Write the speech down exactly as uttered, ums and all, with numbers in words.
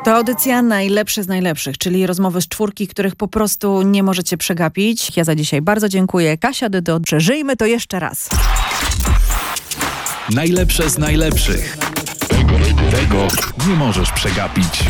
To audycja Najlepsze z najlepszych, czyli rozmowy z czwórki, których po prostu nie możecie przegapić. Ja za dzisiaj bardzo dziękuję. Kasia Dydo, przeżyjmy to jeszcze raz. Najlepsze z najlepszych. Tego nie możesz przegapić.